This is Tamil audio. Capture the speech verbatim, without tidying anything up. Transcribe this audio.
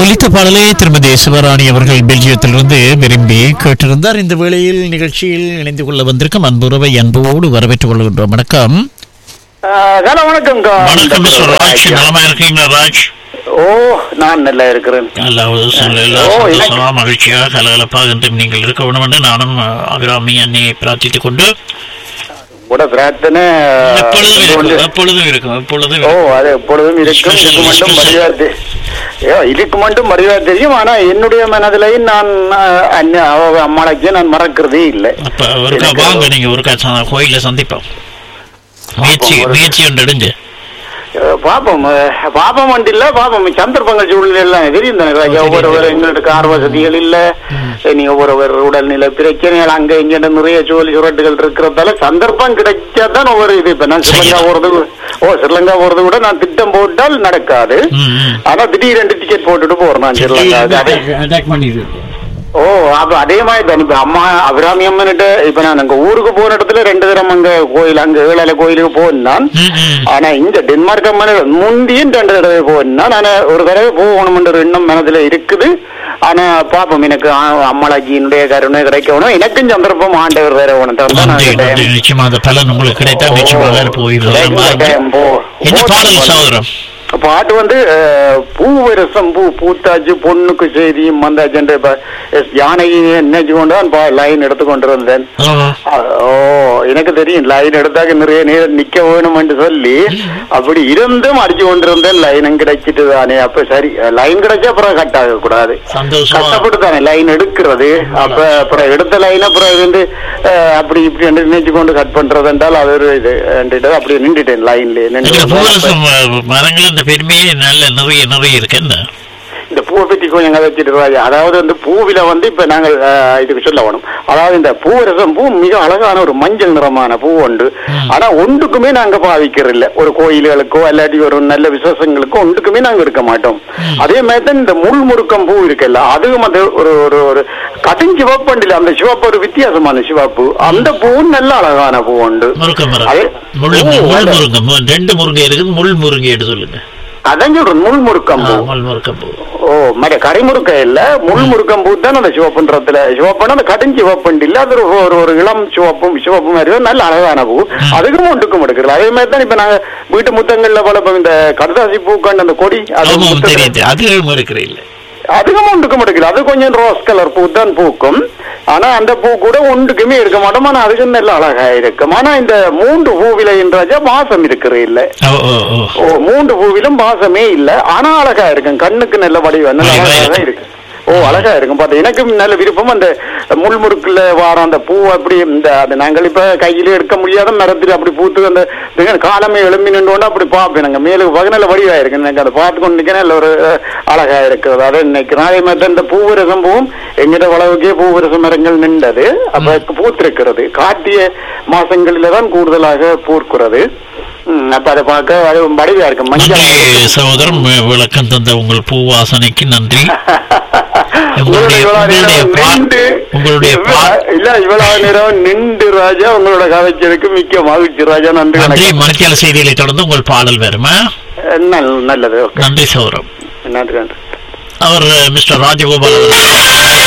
ஒலித்த பாடலை திருமதி சிவராணி அவர்கள் பெல்ஜியத்திலிருந்து விரும்பி கேட்டிருந்தார். இந்த வேளையில் நிகழ்ச்சியில் இணைந்து கொள்ள வந்திருக்கும் அன்புறவை அன்போடு வரவேற்றுக் கொள்கின்றோம். வணக்கம். வணக்கம் வணக்கம் மிஸ்டர் ராஜ். நலமா இருக்கீங்களா ராஜ்? ஓ, நான் நல்லா இருக்கிறேன். மகிழ்ச்சியாக கலகலப்பாக நீங்கள் இருக்க வேண்டும் என்று நானும் அபிராமி அன்னையை பிரார்த்தித்துக் கொண்டு கூட பிரார்த்தனை எப்பொழுதும் இருக்கும். எப்பொழுதும் ஓ, அது எப்பொழுதும் இருக்கும். இதுக்கு மட்டும் மரியாதை இதுக்கு மட்டும் மரியாதை தெரியும். ஆனா என்னுடைய மனதிலையும் நான் அம்மாளைக்கு நான் மறக்கிறதே இல்லை. வாங்க, நீங்க ஒரு கோயில சந்திப்போம். முயற்சி முயற்சி ஒன்று எடுங்க. பாப்போம் பாப்பம் வண்டி இல்ல பாப்போம். சந்தர்ப்பங்கள் சூழ்நிலை எல்லாம் தெரியும் தானே. ஒவ்வொருவர் எங்களுக்கு கார் வசதிகள் இல்ல, நீ ஒவ்வொருவர் உடல்நிலை பிரச்சனைகள் அங்க இங்க நிறைய சோழி சுரட்டுகள் இருக்கிறதால சந்தர்ப்பம் கிடைச்சாதான் ஒவ்வொரு இது. இப்ப நான் ஸ்ரீலங்கா போறது ஓ ஸ்ரீலங்கா போறது கூட நான் திட்டம் போட்டால் நடக்காது. ஆனா திடீர் ரெண்டு டிக்கெட் போட்டுட்டு போறேன் நான் ஸ்ரீலங்கா. ஓ, அப்ப அதே மாதிரி தான். இப்ப அம்மா அபிராமி அம்மன்கிட்ட இப்ப நான் அங்க ஊருக்கு போன இடத்துல ரெண்டு தரம் அங்க கோயில் அங்க ஏழால கோயிலுக்கு போனான். ஆனா இங்க டென்மார்க் அம்மன் முந்தியும் ரெண்டு தடவை போனான். ஆனா ஒரு தடவை போகணும்ன்ற எண்ணம் மனதுல இருக்குது. ஆனா பாப்போம், எனக்கு அம்மாளாஜியினுடைய கருணை கிடைக்கணும். எனக்கும் சந்தர்ப்பம் ஆண்டவர் வேற ஒன்று தந்தா பாட்டு வந்து பூவரசம் பூ பூத்தாச்சு பொண்ணுக்கு செய்தியும் வந்தாச்சு யானையை நினைச்சு கொண்டுதான் லைன் எடுத்து கொண்டு வந்தேன். ஓ, எனக்கு தெரியும் லைன் எடுத்தாக்க நிறைய நேரம் நிக்க வேணும் என்று சொல்லி அப்படி இருந்தும் அடிச்சு கொண்டிருந்தேன். லைனும் கிடைச்சிட்டு தானே. அப்ப சரி, லைன் கிடைச்சா அப்புறம் கட் ஆக கூடாது. கஷ்டப்பட்டு தானே லைன் எடுக்கிறது. அப்ப அப்புறம் எடுத்த லைன் அப்புறம் இருந்து அப்படி இப்படி நினைச்சு கொண்டு கட் பண்றது என்றால் அது ஒரு இது அப்படி நின்றுட்டேன் லைன்ல நின்று. பெருமையே நல்ல நிறைய நிறைய இருக்கு. இந்த பூவை பற்றி கொஞ்சம் வச்சுட்டு, அதாவது வந்து பூவில வந்து இப்ப நாங்கள் இதுக்கு சொல்ல வேணும். அதாவது இந்த பூவரசம் பூ மிக அழகான ஒரு மஞ்சள் நிறமான பூ உண்டு. ஆனா ஒன்றுக்குமே நாங்க பாவிக்கிறது இல்லை. ஒரு கோயில்களுக்கோ இல்லாட்டி ஒரு நல்ல விசேஷங்களுக்கோ ஒன்றுக்குமே நாங்க இருக்க மாட்டோம். அதே மாதிரி தான் இந்த முள் முறுக்கம் பூ இருக்குல்ல, அதுவும் வந்து ஒரு ஒரு ஒரு கடும் சிவப்பண்டில அந்த சிவப்பு ஒரு வித்தியாசமான சிவப்பு. அந்த பூவும் நல்ல அழகான பூ உண்டு. ரெண்டு முருங்கை இருக்குது. முள் முருங்கை சொல்லுங்க. அதான் சொல்றேன், முள் முறுக்கம் பூ. ஓ, மற்ற கரிமுறுக்க இல்ல, முள் முறுக்கம் பூ தான் அந்த சிவப்புன்றத்துல. சிவப்புன்னா அந்த கடும் சிவப்புண்டு இல்ல, அது ஒரு ஒரு இளம் சிவப்பும் சிவப்பு மாதிரி நல்ல அழகான பூ. அதுக்கும் ஒன்றுக்கும் எடுக்கிறது. அதே மாதிரி தான் இப்ப நாங்க வீட்டு முத்தங்கள்ல வளர்ப்போம் இந்த கடுதாசி பூக்காண்டு அந்த கொடி, அதுவும் ஒன்றுக்கும் எடுக்கல. அது கொஞ்சம் ரோஸ் கலர் பூ தான் பூக்கும். ஆனா அந்த பூ கூட ஒன்றுக்குமே இருக்க மாட்டோம். ஆனா அதுக்கு நல்ல அழகா இருக்கும். ஆனா இந்த மூன்று பூவில என்றாச்சா வாசம் இருக்கிறது இல்ல. ஓ, மூன்று பூவிலும் வாசமே இல்ல. ஆனா அழகா இருக்கும். கண்ணுக்கு நல்ல வடிவம் நல்ல அழகா இருக்கு. ஓ, அழகா இருக்கும். பார்த்தா எனக்கும் நல்ல விருப்பம். அந்த முள்முறுக்குல வாரம் அந்த பூ அப்படி இந்த அது நாங்கள் இப்ப கையில எடுக்க முடியாத மரத்துல அப்படி பூத்து அந்த காலமே எழும்பி நின்று அப்படி பார்ப்பேன். நாங்க மேலுக்கு பார்க்க நல்ல வடிவா இருக்கு. எனக்கு அதை பார்த்து கொண்டு நிற்க நல்ல ஒரு அழகா இருக்கிறது. அதை நினைக்கிறேன். அதே மாதிரி இந்த பூவரசம் பூவும் எங்கிட்ட வளவுக்கே பூவரச மரங்கள் நின்றது. அப்ப பூத்திருக்கிறது. காட்டிய மாசங்களில தான் கூடுதலாக பூர்க்கிறது. அப்ப அதை பார்க்க அது வடிவா இருக்கு. மஞ்சள் சகோதரன் விளக்கம் தந்த உங்கள் பூ வாசனைக்கு நன்றி. இவ்வளவு நேரம் நின்று ராஜா உங்களோட கதைச்சதுக்கு மிக்க மகிழ்ச்சி ராஜா. நன்றி. மணித்தியால செய்திகளை தொடர்ந்து உங்கள் பாடல் வருமா? நல்லது. நன்றி சகோதரம். நன்றி நன்றி. அவர் மிஸ்டர் ராஜகோபால்